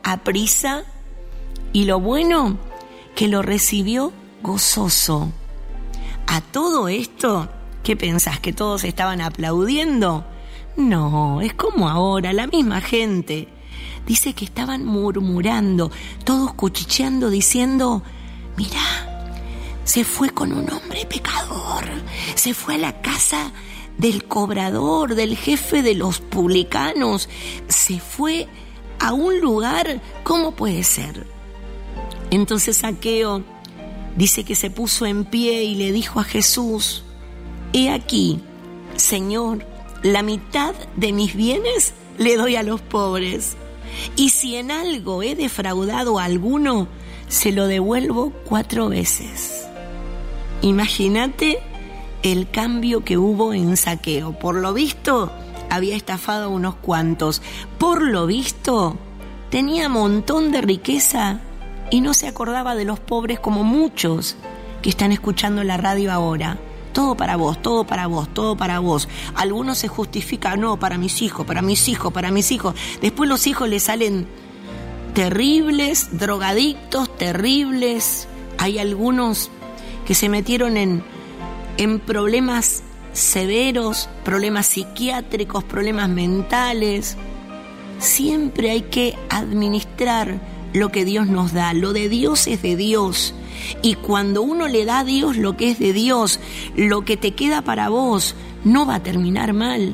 aprisa, y lo bueno, que lo recibió gozoso. A todo esto, ¿qué pensás? ¿Que todos estaban aplaudiendo? No, es como ahora, la misma gente. Dice que estaban murmurando, todos cuchicheando, diciendo: mirá, se fue con un hombre pecador, se fue a la casa del cobrador, del jefe de los publicanos, se fue a un lugar, ¿cómo puede ser? Entonces Zaqueo dice que se puso en pie y le dijo a Jesús: he aquí, Señor, la mitad de mis bienes le doy a los pobres, y si en algo he defraudado a alguno, se lo devuelvo 4 veces. Imagínate el cambio que hubo en Zaqueo. Por lo visto, había estafado a unos cuantos. Por lo visto, tenía montón de riqueza y no se acordaba de los pobres como muchos que están escuchando la radio ahora. Todo para vos, todo para vos, todo para vos. Algunos se justifican: no, para mis hijos, para mis hijos, para mis hijos. Después los hijos les salen terribles, drogadictos, terribles. Hay algunos que se metieron en problemas severos, problemas psiquiátricos, problemas mentales. Siempre hay que administrar lo que Dios nos da. Lo de Dios es de Dios. Y cuando uno le da a Dios lo que es de Dios, lo que te queda para vos no va a terminar mal.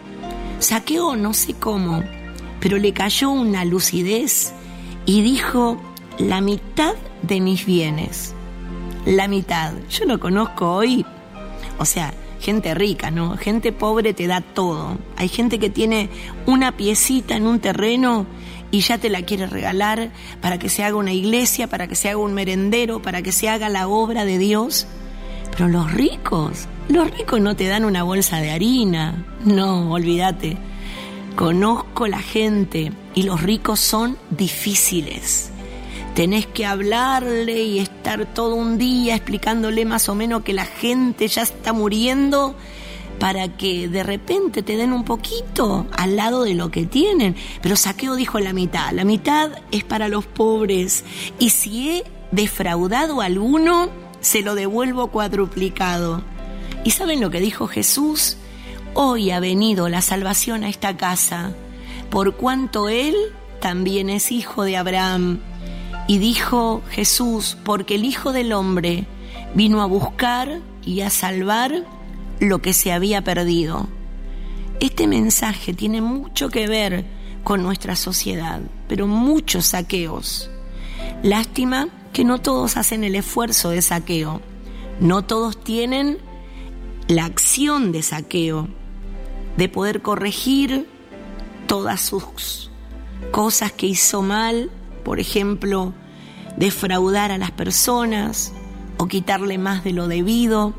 Zaqueo, no sé cómo, pero le cayó una lucidez y dijo: la mitad de mis bienes. La mitad. Yo no conozco hoy, o sea, gente rica, ¿no? Gente pobre te da todo. Hay gente que tiene una piecita en un terreno y ya te la quiere regalar para que se haga una iglesia, para que se haga un merendero, para que se haga la obra de Dios. Pero los ricos no te dan una bolsa de harina. No, olvídate. Conozco la gente y los ricos son difíciles. Tenés que hablarle y estar todo un día explicándole más o menos que la gente ya está muriendo para que de repente te den un poquito al lado de lo que tienen. Pero Zaqueo dijo: la mitad es para los pobres, y si he defraudado a alguno, se lo devuelvo cuadruplicado. ¿Y saben lo que dijo Jesús? Hoy ha venido la salvación a esta casa, por cuanto él también es hijo de Abraham. Y dijo Jesús: porque el Hijo del Hombre vino a buscar y a salvar lo que se había perdido. Este mensaje tiene mucho que ver con nuestra sociedad, pero muchos Zaqueos. Lástima que no todos hacen el esfuerzo de Zaqueo, no todos tienen la acción de Zaqueo, de poder corregir todas sus cosas que hizo mal, por ejemplo, defraudar a las personas o quitarle más de lo debido.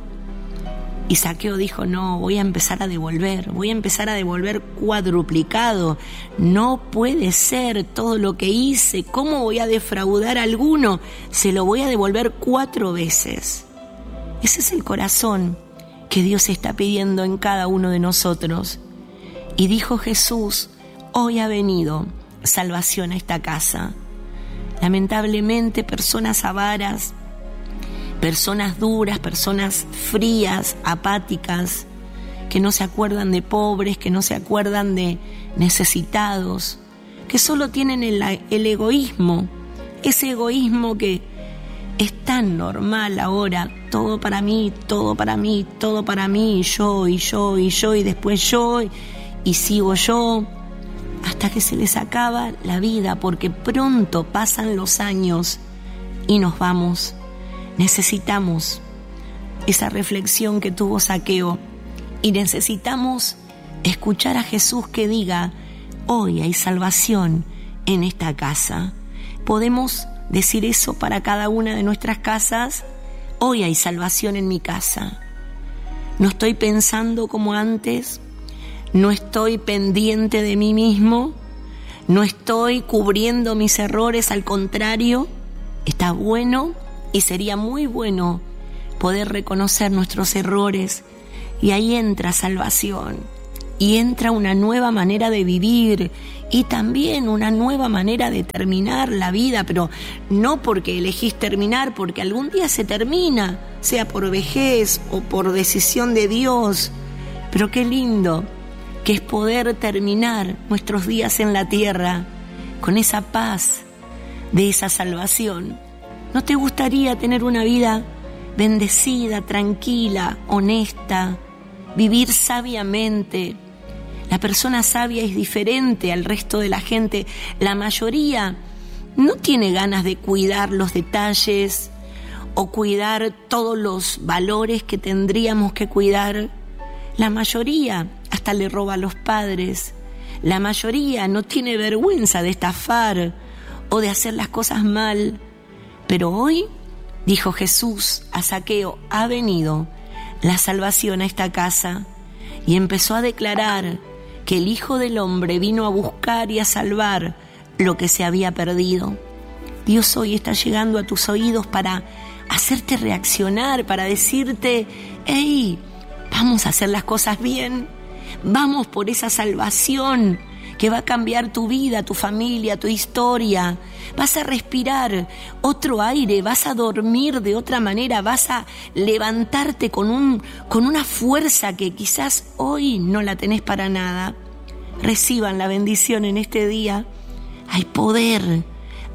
Y Zaqueo dijo: no, voy a empezar a devolver cuadruplicado. No puede ser todo lo que hice. ¿Cómo voy a defraudar a alguno? Se lo voy a devolver 4 veces. Ese es el corazón que Dios está pidiendo en cada uno de nosotros. Y dijo Jesús: hoy ha venido salvación a esta casa. Lamentablemente, personas avaras, personas duras, personas frías, apáticas, que no se acuerdan de pobres, que no se acuerdan de necesitados, que solo tienen el egoísmo, ese egoísmo que es tan normal ahora: todo para mí, todo para mí, todo para mí, y yo, y yo, y yo, y después yo, y sigo yo, hasta que se les acaba la vida, porque pronto pasan los años y nos vamos. Necesitamos esa reflexión que tuvo Zaqueo y necesitamos escuchar a Jesús que diga: hoy hay salvación en esta casa. Podemos decir eso para cada una de nuestras casas: hoy hay salvación en mi casa. No estoy pensando como antes, no estoy pendiente de mí mismo, no estoy cubriendo mis errores, al contrario, está bueno y sería muy bueno poder reconocer nuestros errores, y ahí entra salvación. y entra una nueva manera de vivir y también una nueva manera de terminar la vida, pero no porque elegís terminar, porque algún día se termina, sea por vejez o por decisión de Dios. Pero qué lindo que es poder terminar nuestros días en la tierra con esa paz de esa salvación. ¿No te gustaría tener una vida bendecida, tranquila, honesta, vivir sabiamente? La persona sabia es diferente al resto de la gente. La mayoría no tiene ganas de cuidar los detalles o cuidar todos los valores que tendríamos que cuidar. La mayoría hasta le roba a los padres. La mayoría no tiene vergüenza de estafar o de hacer las cosas mal. Pero hoy, dijo Jesús a Zaqueo, ha venido la salvación a esta casa, y empezó a declarar que el Hijo del Hombre vino a buscar y a salvar lo que se había perdido. Dios hoy está llegando a tus oídos para hacerte reaccionar, para decirte: hey, vamos a hacer las cosas bien, vamos por esa salvación que va a cambiar tu vida, tu familia, tu historia. Vas a respirar otro aire, vas a dormir de otra manera, vas a levantarte con una fuerza que quizás hoy no la tenés para nada. Reciban la bendición en este día. Hay poder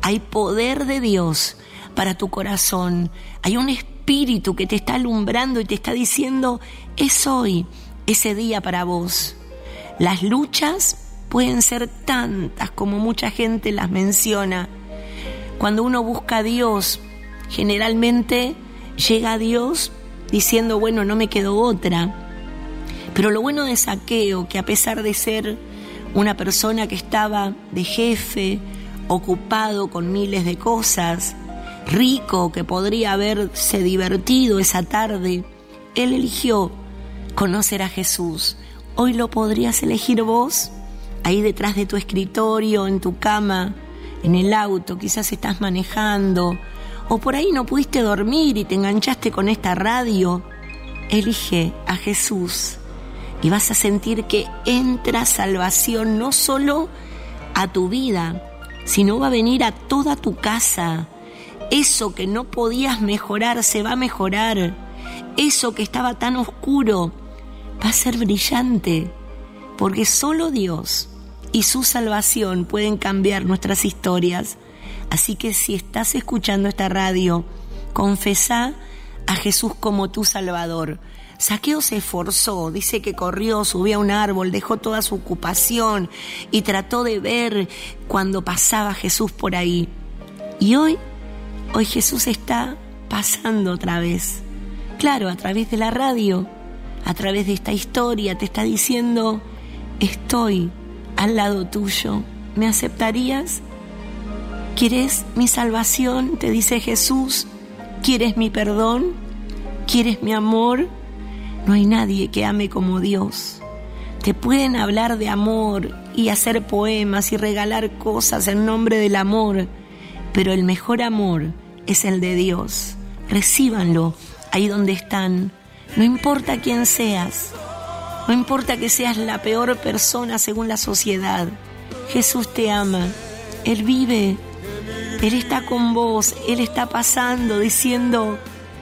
de Dios para tu corazón. Hay un espíritu que te está alumbrando y te está diciendo: es hoy ese día para vos. Las luchas pueden ser tantas como mucha gente las menciona. Cuando uno busca a Dios, generalmente llega a Dios diciendo: bueno, no me quedó otra. Pero lo bueno de Zaqueo, que a pesar de ser una persona que estaba de jefe, ocupado con miles de cosas, rico, que podría haberse divertido esa tarde, él eligió conocer a Jesús. ¿Hoy lo podrías elegir vos? Ahí detrás de tu escritorio, en tu cama, en el auto, quizás estás manejando, o por ahí no pudiste dormir y te enganchaste con esta radio. Elige a Jesús y vas a sentir que entra salvación no solo a tu vida, sino va a venir a toda tu casa. Eso que no podías mejorar se va a mejorar. Eso que estaba tan oscuro va a ser brillante, porque solo Dios y su salvación pueden cambiar nuestras historias. Así que si estás escuchando esta radio, confesá a Jesús como tu Salvador. Zaqueo se esforzó, dice que corrió, subió a un árbol, dejó toda su ocupación y trató de ver cuando pasaba Jesús por ahí. Y hoy Jesús está pasando otra vez. Claro, a través de la radio, a través de esta historia, te está diciendo: estoy al lado tuyo, ¿me aceptarías? ¿Quieres mi salvación?, te dice Jesús. ¿Quieres mi perdón? ¿Quieres mi amor? No hay nadie que ame como Dios. Te pueden hablar de amor y hacer poemas y regalar cosas en nombre del amor, pero el mejor amor es el de Dios. Recíbanlo ahí donde están. No importa quién seas, no importa que seas la peor persona según la sociedad, Jesús te ama, Él vive, Él está con vos, Él está pasando diciendo: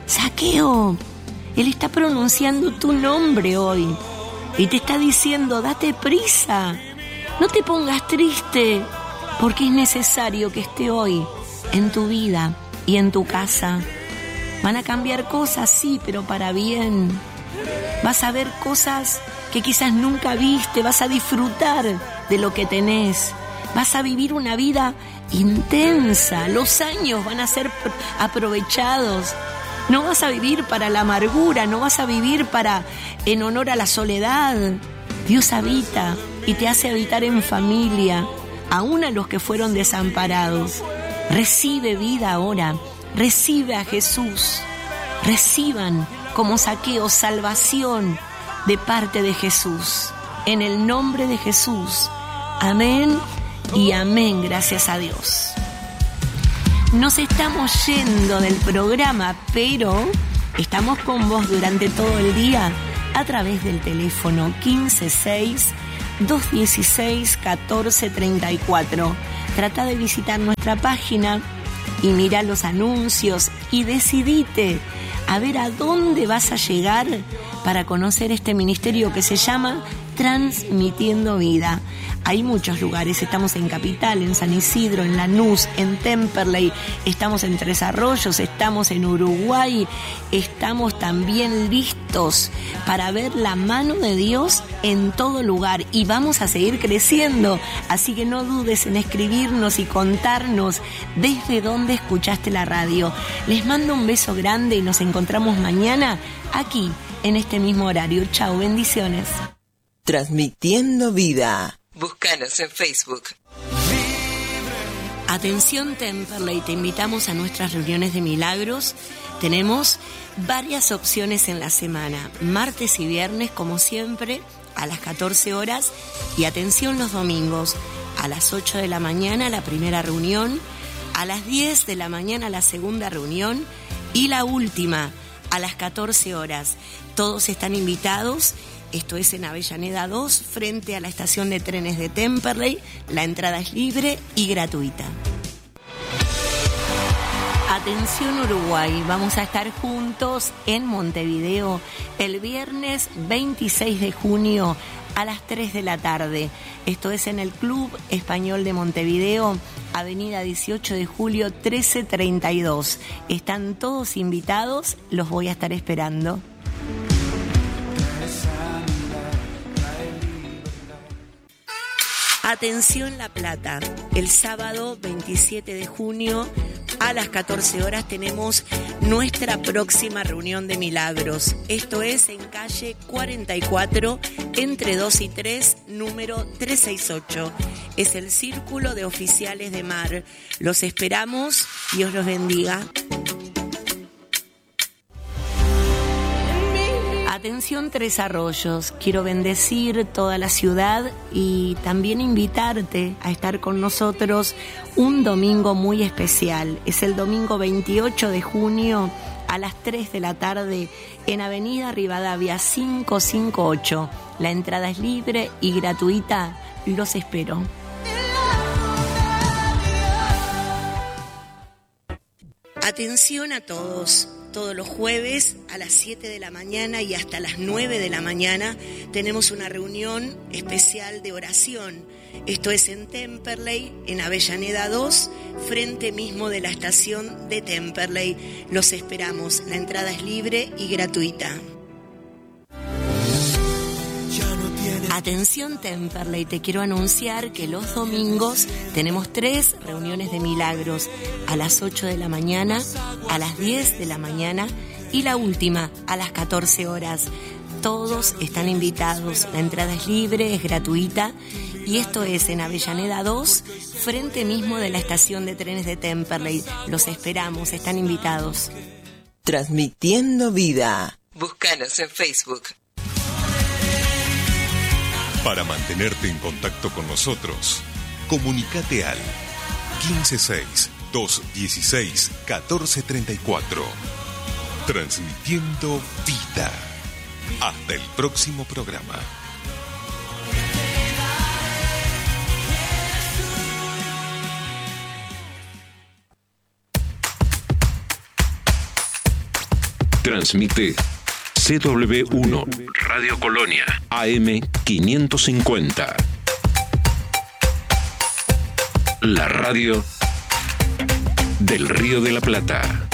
Zaqueo. Él está pronunciando tu nombre hoy y te está diciendo: date prisa, no te pongas triste, porque es necesario que esté hoy en tu vida y en tu casa. Van a cambiar cosas, sí, pero para bien. Vas a ver cosas que quizás nunca viste, vas a disfrutar de lo que tenés, vas a vivir una vida intensa, los años van a ser aprovechados. No vas a vivir para la amargura, no vas a vivir en honor a la soledad. Dios habita y te hace habitar en familia, aún a los que fueron desamparados. Recibe vida ahora, recibe a Jesús. Reciban como Zaqueo salvación de parte de Jesús. En el nombre de Jesús. Amén y amén, gracias a Dios. Nos estamos yendo del programa, pero estamos con vos durante todo el día a través del teléfono 156 216-1434. Trata de visitar nuestra página y mira los anuncios y decidite a ver a dónde vas a llegar para conocer este ministerio que se llama Transmitiendo Vida. Hay muchos lugares, estamos en Capital, en San Isidro, en Lanús, en Temperley, estamos en Tres Arroyos, estamos en Uruguay, estamos también listos para ver la mano de Dios en todo lugar y vamos a seguir creciendo, así que no dudes en escribirnos y contarnos desde dónde escuchaste la radio. Les mando un beso grande y nos encontramos mañana aquí en este mismo horario. Chao, bendiciones. Transmitiendo Vida. Búscanos en Facebook. Atención Temperley, te invitamos a nuestras reuniones de milagros. Tenemos varias opciones en la semana, martes y viernes como siempre a las 14 horas y atención los domingos a las 8 de la mañana la primera reunión, a las 10 de la mañana la segunda reunión y la última a las 14 horas. Todos están invitados. Esto es en Avellaneda 2, frente a la estación de trenes de Temperley. La entrada es libre y gratuita. Atención Uruguay, vamos a estar juntos en Montevideo el viernes 26 de junio a las 3 de la tarde. Esto es en el Club Español de Montevideo, Avenida 18 de Julio 1332. Están todos invitados, los voy a estar esperando. Atención La Plata, el sábado 27 de junio a las 14 horas tenemos nuestra próxima reunión de milagros. Esto es en calle 44, entre 2 y 3, número 368. Es el Círculo de Oficiales de Mar. Los esperamos, Dios los bendiga. Atención Tres Arroyos, quiero bendecir toda la ciudad y también invitarte a estar con nosotros un domingo muy especial. Es el domingo 28 de junio a las 3 de la tarde en Avenida Rivadavia 558. La entrada es libre y gratuita, los espero. Atención a todos. Todos los jueves a las 7 de la mañana y hasta las 9 de la mañana tenemos una reunión especial de oración. Esto es en Temperley, en Avellaneda 2, frente mismo de la estación de Temperley. Los esperamos. La entrada es libre y gratuita. Atención Temperley, te quiero anunciar que los domingos tenemos 3 reuniones de milagros, a las 8 de la mañana, a las 10 de la mañana y la última a las 14 horas. Todos están invitados, la entrada es libre, es gratuita y esto es en Avellaneda 2, frente mismo de la estación de trenes de Temperley. Los esperamos, están invitados. Transmitiendo Vida. Búscanos en Facebook. Para mantenerte en contacto con nosotros, comunícate al 156-216-1434. Transmitiendo Vida. Hasta el próximo programa. Transmite CW1 Radio Colonia AM 550. La radio del Río de la Plata.